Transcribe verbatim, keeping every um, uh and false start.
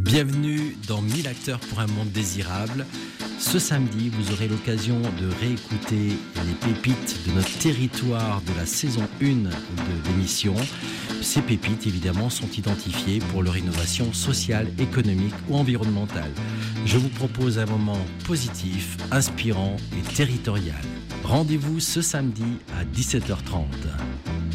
Bienvenue dans mille acteurs pour un monde désirable. Ce samedi, vous aurez l'occasion de réécouter les pépites de notre territoire de la saison un de l'émission. Ces pépites, évidemment, sont identifiées pour leur innovation sociale, économique ou environnementale. Je vous propose un moment positif, inspirant et territorial. Rendez-vous ce samedi à dix-sept heures trente.